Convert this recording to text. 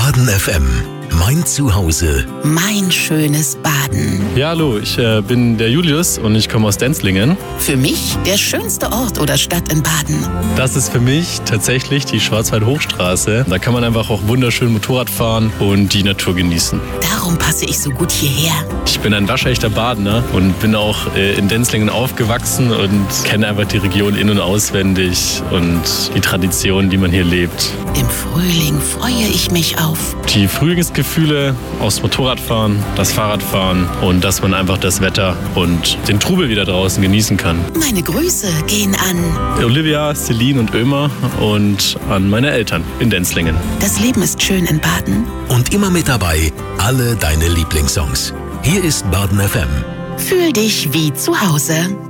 Baden FM. Mein Zuhause. Mein schönes Baden. Ja, hallo, ich bin der Julius und ich komme aus Denzlingen. Für mich der schönste Ort oder Stadt in Baden. Das ist für mich tatsächlich die Schwarzwald-Hochstraße. Da kann man einfach auch wunderschön Motorrad fahren und die Natur genießen. Darum passe ich so gut hierher. Ich bin ein waschechter Badener und bin auch in Denzlingen aufgewachsen und kenne einfach die Region in- und auswendig und die Tradition, die man hier lebt. Im Frühling freue ich mich auf Die Frühlingsgefühle aus Motorradfahren, das Fahrradfahren und dass man einfach das Wetter und den Trubel wieder draußen genießen kann. Meine Grüße gehen an Olivia, Celine und Ömer und an meine Eltern in Denzlingen. Das Leben ist schön in Baden. Und immer mit dabei alle deine Lieblingssongs. Hier ist Baden FM. Fühl dich wie zu Hause.